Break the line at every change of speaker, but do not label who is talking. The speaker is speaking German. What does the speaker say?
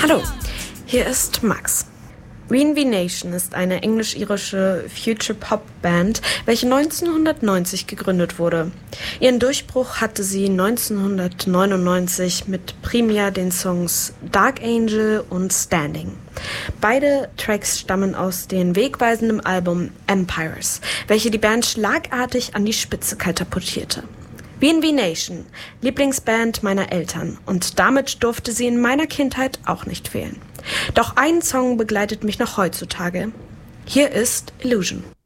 Hallo, hier ist Max. Reinvent Nation ist eine englisch-irische Future-Pop-Band, welche 1990 gegründet wurde. Ihren Durchbruch hatte sie 1999 mit primär den Songs Dark Angel und Standing. Beide Tracks stammen aus dem wegweisenden Album Empires, welche die Band schlagartig an die Spitze katapultierte. Reinvent Nation, Lieblingsband meiner Eltern, und damit durfte sie in meiner Kindheit auch nicht fehlen. Doch ein Song begleitet mich noch heutzutage. Hier ist Illusion.